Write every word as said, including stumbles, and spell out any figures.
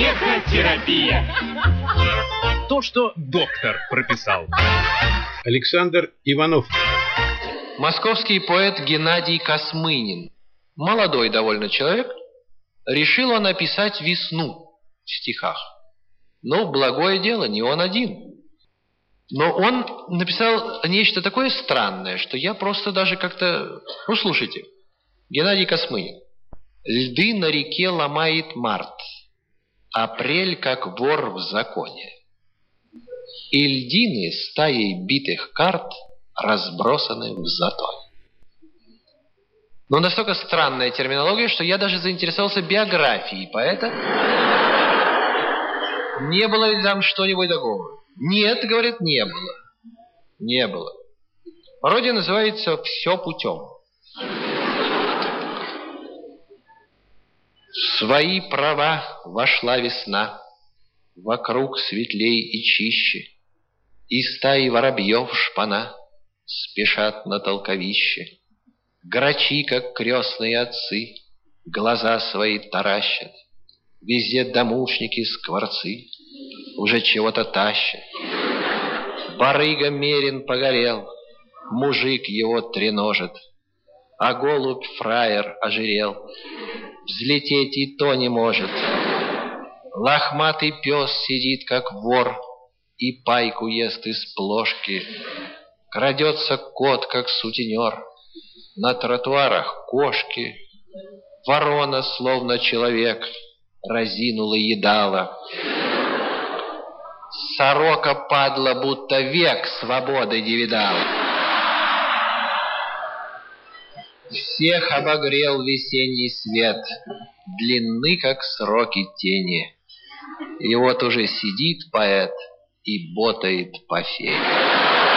Психотерапия. То, что доктор прописал. Александр Иванов. Московский поэт Геннадий Космынин. Молодой довольно человек. Решил он описать весну в стихах. Но благое дело, не он один. Но он написал нечто такое странное, что я просто даже как-то... Ну, слушайте. Геннадий Космынин. Льды на реке ломает март. Апрель, как вор в законе. И льдины стаей битых карт разбросаны в затоне. Но настолько странная терминология, что я даже заинтересовался биографией поэта. Не было ли там что-нибудь такого? Нет, говорит, не было. Не было. Пародия называется «Все путем». В свои права вошла весна, вокруг светлей и чище, и стаи воробьев шпана спешат на толковище. Грачи, как крестные отцы, глаза свои таращат, везде домушники, скворцы уже чего-то тащат. Барыга мерин погорел, мужик его треножит, а голубь фраер ожирел, взлететь и то не может. Лохматый пес сидит, как вор, и пайку ест из плошки. Крадется кот, как сутенер, на тротуарах кошки. Ворона, словно человек, разинула едала. Сорока падла, будто век свободы не видала. Всех обогрел весенний свет, длинны, как сроки тени. И вот уже сидит поэт и ботает по фене.